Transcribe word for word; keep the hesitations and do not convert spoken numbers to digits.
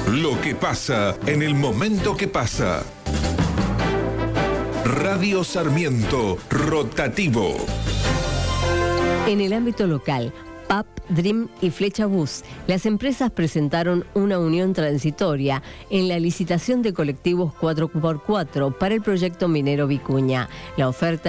Lo que pasa en el momento que pasa. Radio Sarmiento, rotativo. En el ámbito local, P A P, Dream y Flecha Bus, las empresas presentaron una unión transitoria en la licitación de colectivos cuatro por cuatro para el proyecto minero Vicuña. La oferta